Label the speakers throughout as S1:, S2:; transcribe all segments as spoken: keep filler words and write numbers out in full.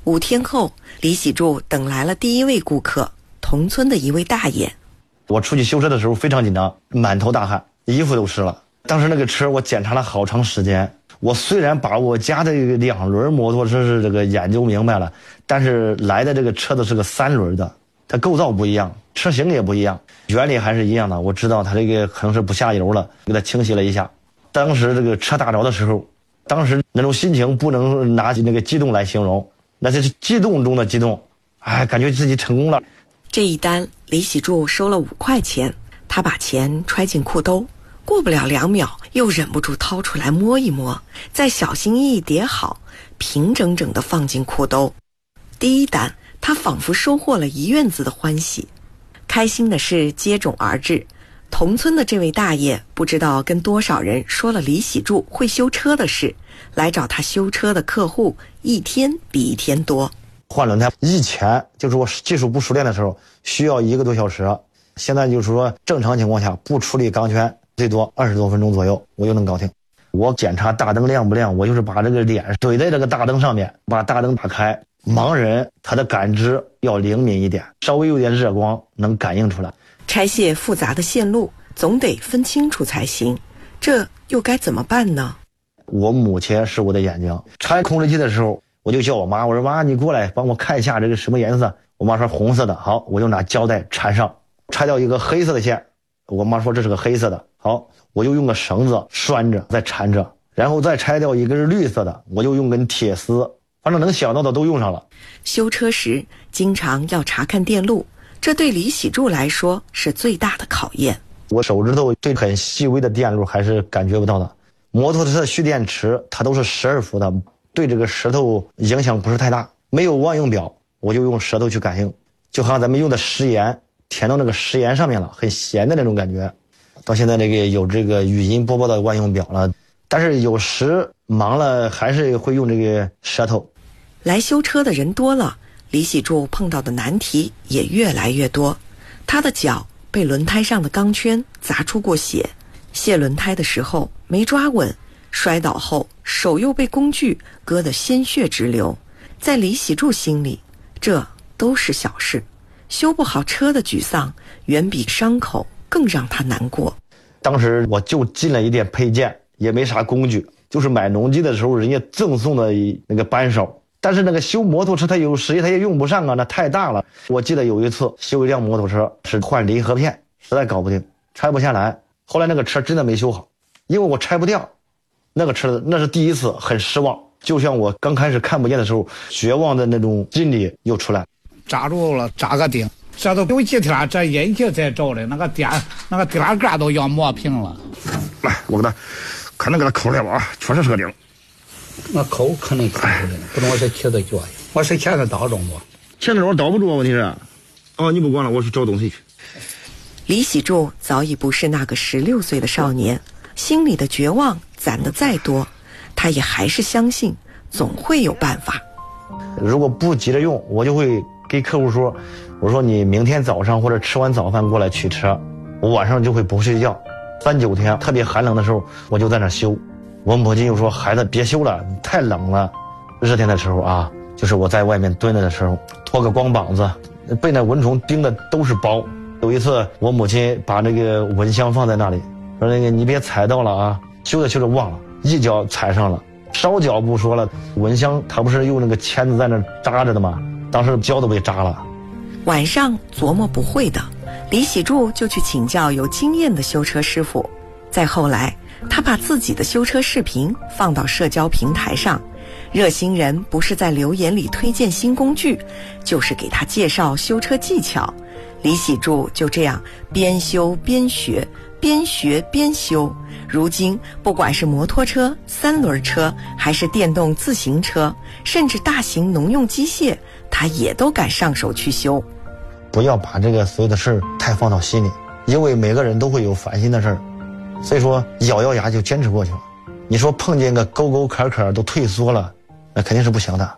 S1: 五天后，李喜柱等来了第一位顾客，同村的一位大爷。
S2: 我出去修车的时候非常紧张，满头大汗，衣服都湿了。当时那个车我检查了好长时间，我虽然把我家的两轮摩托车是这个研究明白了，但是来的这个车子是个三轮的，它构造不一样，车型也不一样，原理还是一样的。我知道它这个可能是不下油了，给它清洗了一下。当时这个车打着的时候，当时那种心情不能拿那个激动来形容，那是激动中的激动，哎，感觉自己成功了。
S1: 这一单李喜柱收了五块钱，他把钱揣进裤兜，过不了两秒又忍不住掏出来摸一摸，再小心翼翼叠好，平整整地放进裤兜。第一单他仿佛收获了一院子的欢喜。开心的事接踵而至，同村的这位大爷不知道跟多少人说了李喜柱会修车的事，来找他修车的客户一天比一天多。
S2: 换轮胎以前就是我技术不熟练的时候需要一个多小时，现在就是说正常情况下不处理钢圈最多二十多分钟左右我就能搞定。我检查大灯亮不亮，我就是把这个脸怼在这个大灯上面，把大灯打开。盲人他的感知要灵敏一点，稍微有点热光能感应出来。
S1: 拆卸复杂的线路总得分清楚才行，这又该怎么办呢？
S2: 我母亲是我的眼睛，拆控制器的时候我就叫我妈，我说妈你过来帮我看一下这个什么颜色。我妈说红色的，好，我就拿胶带缠上，拆掉一个黑色的线，我妈说这是个黑色的，好，我就用个绳子拴着再缠着，然后再拆掉一个是绿色的，我就用根铁丝，反正能想到的都用上了。
S1: 修车时经常要查看电路，这对李喜柱来说是最大的考验。
S2: 我手指头对很细微的电路还是感觉不到的。摩托车的蓄电池它都是十二伏的，对这个舌头影响不是太大。没有万用表，我就用舌头去感应，就好像咱们用的食盐填到那个食盐上面了，很咸的那种感觉。到现在这个有这个语音播报的万用表了，但是有时忙了还是会用这个舌头。
S1: 来修车的人多了，李喜柱碰到的难题也越来越多。他的脚被轮胎上的钢圈砸出过血，卸轮胎的时候没抓稳，摔倒后手又被工具割得鲜血直流。在李喜柱心里，这都是小事，修不好车的沮丧远比伤口更让他难过。
S2: 当时我就进了一点配件，也没啥工具，就是买农机的时候人家赠送的那个扳手，但是那个修摩托车它有时它也用不上啊，那太大了。我记得有一次修一辆摩托车是换离合片，实在搞不定，拆不下来，后来那个车真的没修好，因为我拆不掉那个车，那是第一次很失望，就像我刚开始看不见的时候绝望的那种心理又出来。
S3: 扎住了，扎个钉，这都有几天这引擎在照的，那个电那个电杆都要磨平了。
S4: 来，我给他可能给他抠来吧啊，确实是个钉。
S3: 那抠可能抠的，不能我这切的脚，我是钳子倒中不？
S4: 钳子我倒不住啊，问题是，哦，你不管了，我去找东西去。
S1: 李喜柱早已不是那个十六岁的少年，心里的绝望攒得再多，他也还是相信总会有办法。
S2: 如果不急着用，我就会给客户说，我说你明天早上或者吃完早饭过来取车，我晚上就会不睡觉，三九天特别寒冷的时候我就在那修。我母亲又说孩子别修了，太冷了。热天的时候啊，就是我在外面蹲着的时候脱个光膀子，被那蚊虫叮的都是包。有一次我母亲把那个蚊香放在那里，说那个你别踩到了啊，修着修着忘了，一脚踩上了，烧脚不说了，蚊香它不是用那个签子在那扎着的吗？当时脚都被扎了。
S1: 晚上琢磨不会的，李喜柱就去请教有经验的修车师傅。再后来他把自己的修车视频放到社交平台上，热心人不是在留言里推荐新工具，就是给他介绍修车技巧。李喜柱就这样边修边学，边学边修。如今不管是摩托车、三轮车，还是电动自行车，甚至大型农用机械，他也都敢上手去修。
S2: 不要把这个所有的事儿太放到心里，因为每个人都会有烦心的事儿，所以说咬咬牙就坚持过去了。你说碰见个沟沟坎坎都退缩了，那肯定是不行的。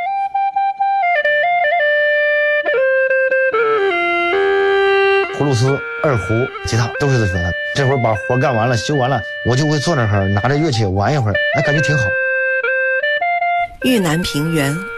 S2: 葫芦丝、二胡、吉他都是自学的。这会儿把活干完了、修完了，我就会坐那儿拿着乐器玩一会儿，哎，感觉挺好。
S1: 豫南平原